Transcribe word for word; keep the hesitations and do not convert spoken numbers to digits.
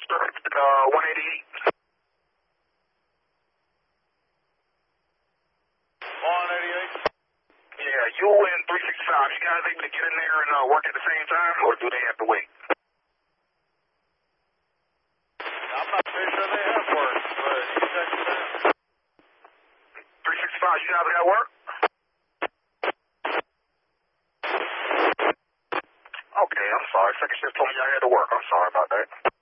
Uh, one eighty-eight. one eighty-eight. Yeah, you and three sixty-five, you guys able to get in there and uh, work at the same time, or do they have to wait? I'm not pretty sure they have work, but you check it out. three sixty-five, you guys got work? Okay, I'm sorry. Second shift told me y'all had to work. I'm sorry about that.